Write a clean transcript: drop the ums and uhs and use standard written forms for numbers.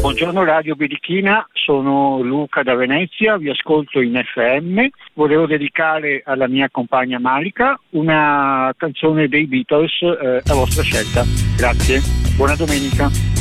Buongiorno Radio Birichina, sono Luca da Venezia, vi ascolto in FM. Volevo dedicare alla mia compagna Malika una canzone dei Beatles a vostra scelta. Grazie, buona domenica.